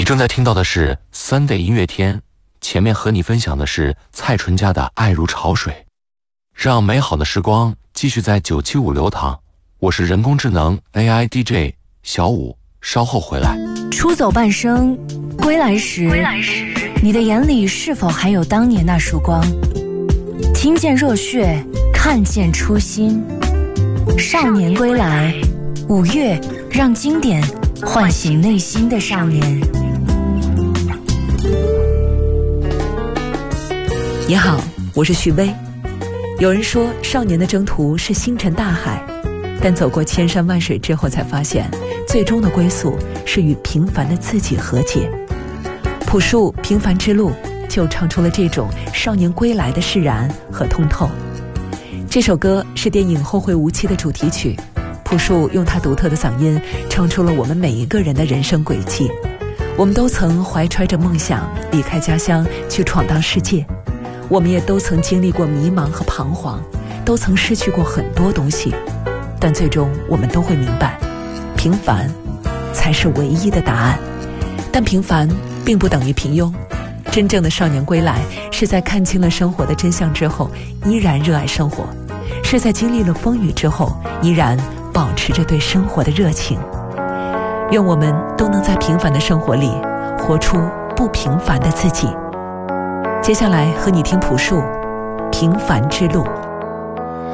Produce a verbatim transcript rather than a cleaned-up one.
正在听到的是 Sunday 音乐天，前面和你分享的是蔡淳佳的《爱如潮水》，让美好的时光继续在九七五流淌。我是人工智能 A I D J 小五，稍后回来。 出走半生，归来时，归来时，你的眼里是否还有当年那束光？听见热血，看见初心。少年归来，五月让经典唤醒内心的少年。 你好，我是徐薇。有人说少年的征途是星辰大海，但走过千山万水之后才发现，最终的归宿是与平凡的自己和解。朴树《平凡之路》就唱出了这种少年归来的释然和通透。这首歌是电影《后会无期》的主题曲，朴树用他独特的嗓音唱出了我们每一个人的人生轨迹。我们都曾怀揣着梦想离开家乡去闯荡世界，我们也都曾经历过迷茫和彷徨，都曾失去过很多东西，但最终我们都会明白，平凡才是唯一的答案。但平凡并不等于平庸，真正的少年归来是在看清了生活的真相之后依然热爱生活，是在经历了风雨之后依然保持着对生活的热情。愿我们都能在平凡的生活里活出不平凡的自己。接下来和你听朴树《平凡之路》。